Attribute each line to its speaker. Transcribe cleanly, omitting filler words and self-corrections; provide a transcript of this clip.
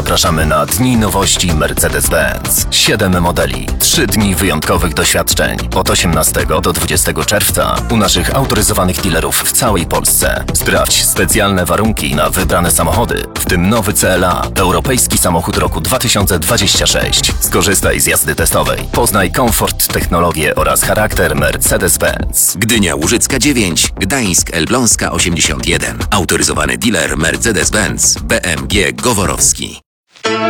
Speaker 1: Zapraszamy na Dni Nowości Mercedes-Benz. 7 modeli, 3 dni wyjątkowych doświadczeń. Od 18 do 20 czerwca u naszych autoryzowanych dealerów w całej Polsce. Sprawdź specjalne warunki na wybrane samochody, w tym nowy CLA, europejski samochód roku 2026. Skorzystaj z jazdy testowej. Poznaj komfort, technologię oraz charakter Mercedes-Benz.
Speaker 2: Gdynia Łużycka 9, Gdańsk Elbląska 81. Autoryzowany dealer Mercedes-Benz BMG Goworowski.